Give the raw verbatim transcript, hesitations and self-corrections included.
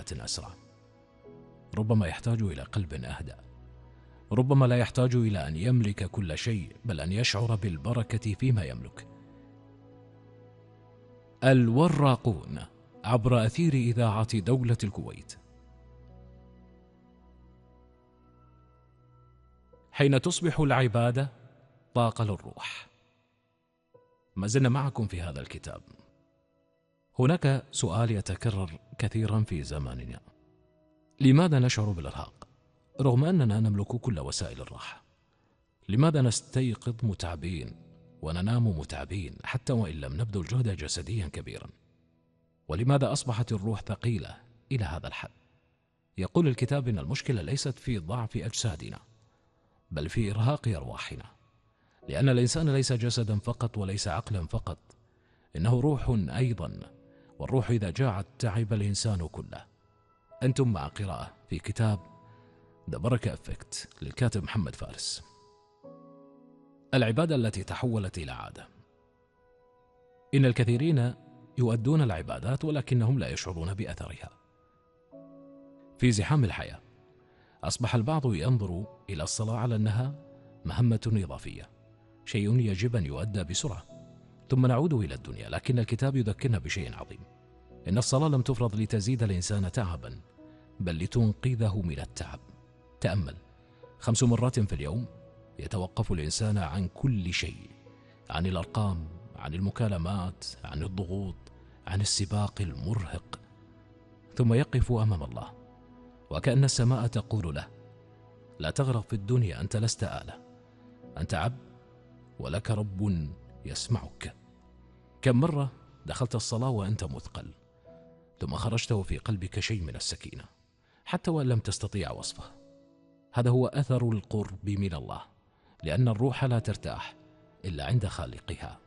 أسرع، ربما يحتاج إلى قلب أهدى، ربما لا يحتاج إلى أن يملك كل شيء، بل أن يشعر بالبركة فيما يملك. الوراقون عبر أثير إذاعة دولة الكويت. حين تصبح العبادة طاقة للروح. ما زلنا معكم في هذا الكتاب. هناك سؤال يتكرر كثيرا في زماننا: لماذا نشعر بالإرهاق رغم أننا نملك كل وسائل الراحة؟ لماذا نستيقظ متعبين وننام متعبين حتى وإن لم نبذل جهدا جسديا كبيرا؟ ولماذا أصبحت الروح ثقيلة إلى هذا الحد؟ يقول الكتاب إن المشكلة ليست في ضعف أجسادنا، بل في إرهاق أرواحنا، لأن الإنسان ليس جسدا فقط وليس عقلا فقط، إنه روح أيضا، والروح إذا جاعت تعب الإنسان كله. أنتم مع قراءة في كتاب The Baraka Effect للكاتب محمد فارس. العبادة التي تحولت إلى عادة. إن الكثيرين يؤدون العبادات ولكنهم لا يشعرون بأثرها. في زحام الحياة أصبح البعض ينظر إلى الصلاة على أنها مهمة إضافية، شيء يجب أن يؤدى بسرعة، ثم نعود إلى الدنيا. لكن الكتاب يذكرنا بشيء عظيم: إن الصلاة لم تفرض لتزيد الإنسان تعبا، بل لتنقذه من التعب. تأمل، خمس مرات في اليوم يتوقف الإنسان عن كل شيء، عن الأرقام، عن المكالمات، عن الضغوط، عن السباق المرهق، ثم يقف أمام الله وكأن السماء تقول له: لا تغرق في الدنيا، أنت لست آلة، أنت عبد ولك رب يسمعك. كم مرة دخلت الصلاة وأنت مثقل، ثم خرجت وفي قلبك شيء من السكينة حتى وإن لم تستطيع وصفه؟ هذا هو أثر القرب من الله، لأن الروح لا ترتاح إلا عند خالقها.